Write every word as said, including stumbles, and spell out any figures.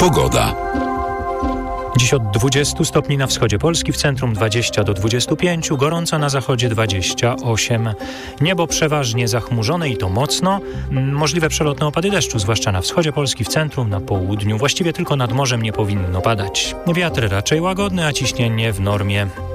Pogoda. Dziś od dwudziestu stopni na wschodzie Polski, w centrum dwadzieścia do dwudziestu pięciu, gorąco na zachodzie dwadzieścia osiem. Niebo przeważnie zachmurzone i to mocno. Możliwe przelotne opady deszczu, zwłaszcza na wschodzie Polski, w centrum, na południu. Właściwie tylko nad morzem nie powinno padać. Wiatr raczej łagodny, a ciśnienie w normie.